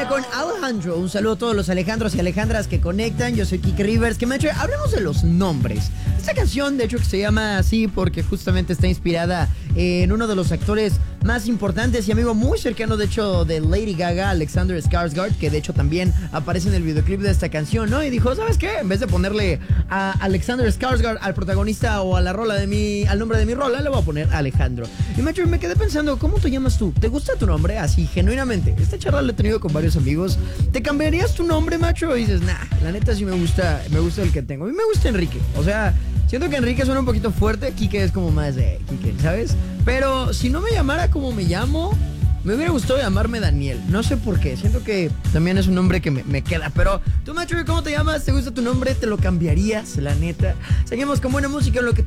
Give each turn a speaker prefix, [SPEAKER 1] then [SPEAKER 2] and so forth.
[SPEAKER 1] con Alejandro. Un saludo a todos los Alejandros y Alejandras que conectan. Yo soy Kike Rivers. Que me ha hecho. Hablemos de los nombres. Esta canción, de hecho, que se llama así porque justamente está inspirada en uno de los actores más importantes y amigo muy cercano, de hecho, de Lady Gaga, Alexander Skarsgård, que de hecho también aparece en el videoclip de esta canción, ¿no? Y dijo, ¿sabes qué? En vez de ponerle a Alexander Skarsgård al protagonista o a la rola de al nombre de mi rola, le voy a poner Alejandro. Y macho, me quedé pensando, ¿cómo te llamas tú? ¿Te gusta tu nombre? Así, genuinamente. Esta charla la he tenido con varios amigos. ¿Te cambiarías tu nombre, macho? Y dices, nah, la neta sí me gusta el que tengo. A mí me gusta Enrique. O sea, siento que Enrique suena un poquito fuerte. Kike es como más de Kike, ¿sabes? Pero si no me llamara como me llamo, me hubiera gustado llamarme Daniel. No sé por qué. Siento que también es un nombre que me queda. Pero tú, macho, ¿cómo te llamas? ¿Te gusta tu nombre? ¿Te lo cambiarías? La neta. Seguimos con buena música en lo que